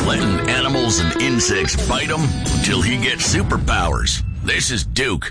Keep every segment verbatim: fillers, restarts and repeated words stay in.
letting animals and insects bite him until he gets superpowers. This is Duke.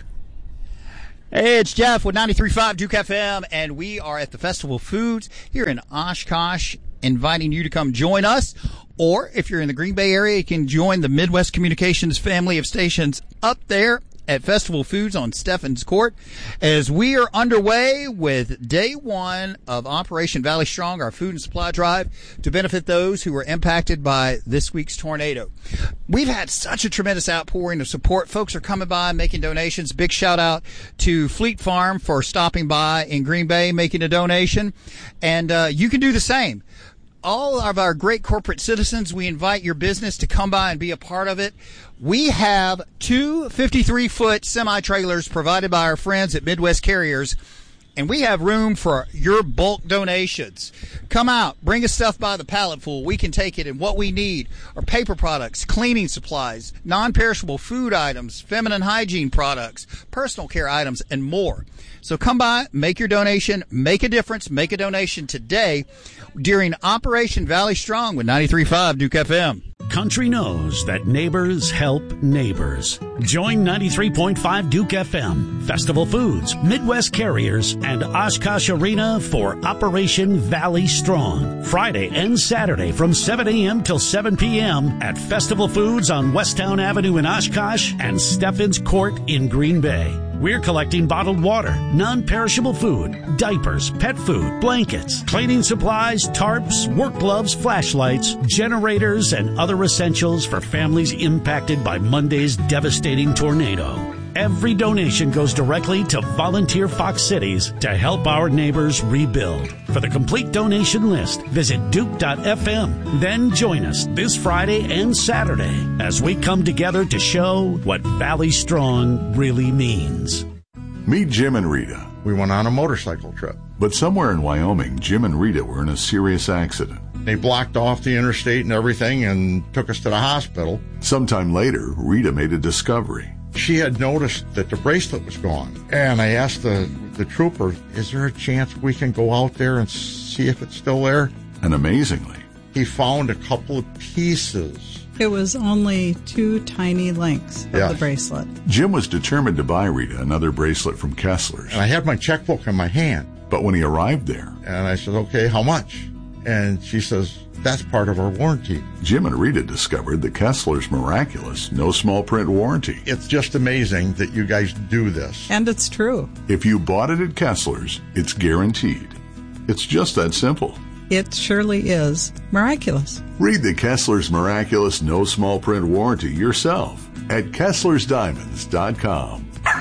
Hey, it's Jeff with ninety-three point five Duke F M, and we are at the Festival of Foods here in Oshkosh, inviting you to come join us. Or if you're in the Green Bay area, you can join the Midwest Communications family of stations up there at Festival Foods on Steffens Court, as we are underway with day one of Operation Valley Strong, our food and supply drive to benefit those who were impacted by this week's tornado. We've had such a tremendous outpouring of support. Folks are coming by, making donations. Big shout out to Fleet Farm for stopping by in Green Bay, making a donation. And uh, you can do the same. All of our great corporate citizens, we invite your business to come by and be a part of it. We have two fifty-three foot semi-trailers provided by our friends at Midwest Carriers, and we have room for your bulk donations. Come out, bring us stuff by the pallet full. We can take it, and what we need are paper products, cleaning supplies, non-perishable food items, feminine hygiene products, personal care items, and more. So come by, make your donation, make a difference, make a donation today during Operation Valley Strong with ninety-three point five Duke F M. Country knows that neighbors help neighbors. Join ninety-three point five Duke F M, Festival Foods, Midwest Carriers, and Oshkosh Arena for Operation Valley Strong. Friday and Saturday from seven a.m. till seven p.m. at Festival Foods on Westtown Avenue in Oshkosh and Steffens Court in Green Bay. We're collecting bottled water, non-perishable food, diapers, pet food, blankets, cleaning supplies, tarps, work gloves, flashlights, generators, and other essentials for families impacted by Monday's devastating tornado. Every donation goes directly to Volunteer Fox Cities to help our neighbors rebuild. For the complete donation list, visit duke dot f m. Then join us this Friday and Saturday as we come together to show what Valley Strong really means. Meet Jim and Rita. We went on a motorcycle trip. But somewhere in Wyoming, Jim and Rita were in a serious accident. They blocked off the interstate and everything and took us to the hospital. Sometime later, Rita made a discovery. She had noticed that the bracelet was gone. And I asked the, the trooper, is there a chance we can go out there and see if it's still there? And amazingly, he found a couple of pieces. It was only two tiny links of yes. the bracelet. Jim was determined to buy Rita another bracelet from Kessler's. And I had my checkbook in my hand. But when he arrived there, and I said, okay, how much? And she says, that's part of our warranty. Jim and Rita discovered the Kessler's miraculous no small print warranty. It's just amazing that you guys do this. And it's true. If you bought it at Kessler's, it's guaranteed. It's just that simple. It surely is miraculous. Read the Kessler's miraculous no small print warranty yourself at Kesslers Diamonds dot com.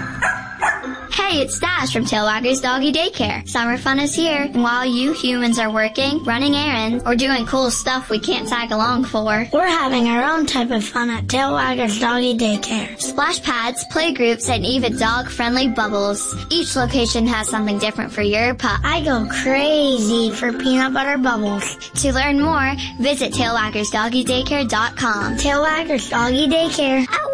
Hey, it's Dash from Tailwaggers Doggy Daycare. Summer fun is here, and while you humans are working, running errands, or doing cool stuff we can't tag along for, we're having our own type of fun at Tailwaggers Doggy Daycare. Splash pads, play groups, and even dog-friendly bubbles. Each location has something different for your pup. I go crazy for peanut butter bubbles. To learn more, visit tailwaggers doggy daycare dot com. Tailwaggers Doggy Daycare. Ow!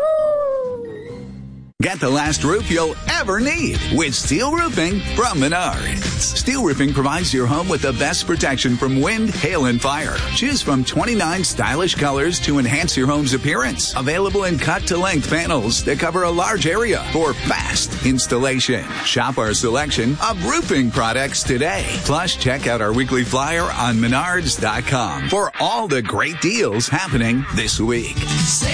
Get the last roof you'll ever need with Steel Roofing from Menards. Steel Roofing provides your home with the best protection from wind, hail, and fire. Choose from twenty-nine stylish colors to enhance your home's appearance. Available in cut-to-length panels that cover a large area for fast installation. Shop our selection of roofing products today. Plus, check out our weekly flyer on menards dot com for all the great deals happening this week.